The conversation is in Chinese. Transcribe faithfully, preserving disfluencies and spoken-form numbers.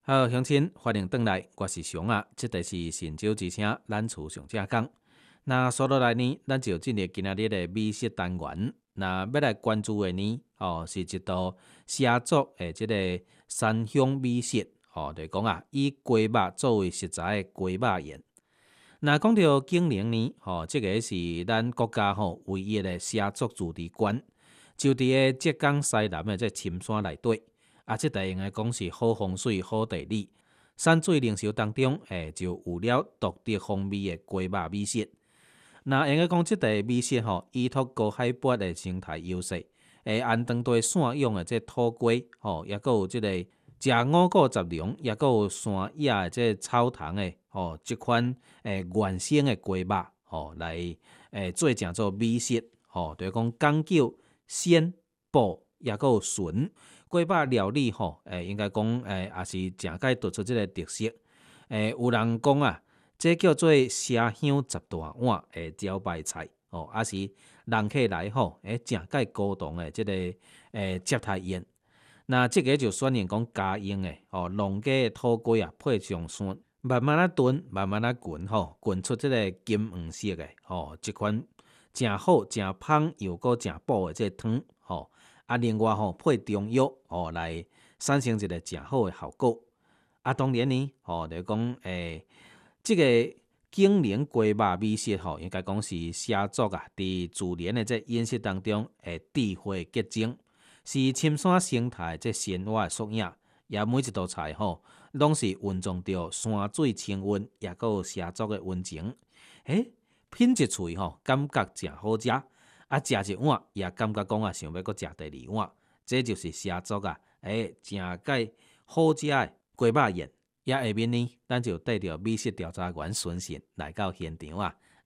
好，乡亲，欢迎回来，我是熊啊。这个是神州之声，咱厝上正讲。那说落来呢，咱就进入今仔日的美食单元。那要来关注的呢，哦，是一道写作的这个山乡美食，哦，就是讲啊，以鸡肉作为食材的鸡肉宴。那讲到景宁呢，吼、这个是咱国家吼、唯一的写作主题馆，就伫个浙江西南的这深山内底。啊，即个用来讲是好风水、好地理。山水灵修当中，诶，就有了独特风味的鸡肉美食。那应该讲，即个美食吼，依托高海拔的生态优势，诶，安长地散养的这土鸡，吼，也佫有即个食五谷杂粮，也佫有山野的这草藤的，吼，即款诶原生的鸡肉，吼，来诶做成做美食，吼，就是讲讲究鲜、补，也佫有纯。鸡肉料理吼，诶，应该讲诶，也是正解突出即个特色。诶，有人讲啊，这叫做车香十大碗诶招牌菜，哦，也是人客来吼，诶，正解高档诶即个诶接待宴。那即个就选用讲家用诶，哦，农家诶土鸡啊，配上蒜，慢慢啊炖，慢慢啊滚吼，滚出即个金黄色诶，吼，一款正好、正芳又搁正补诶即个汤，吼。啊，另外吼配中药哦，来产生一个正好的效果。啊，当然呢，吼、就是讲诶，即、个景宁鸡肉美食吼，应该讲是写作啊，伫自然的这饮食当中诶智慧结晶，是深山生态这鲜活的缩影。也每一道菜吼，拢是运用着山水清温，也佫有写作的温情。诶，品一喙吼，感觉真好食。啊，食一碗也感觉讲啊，想要搁食第二碗，这就是写作啊，诶，正解好食的鸡肉宴。也下面呢，咱就带着美食调查员孙信来到现场啊，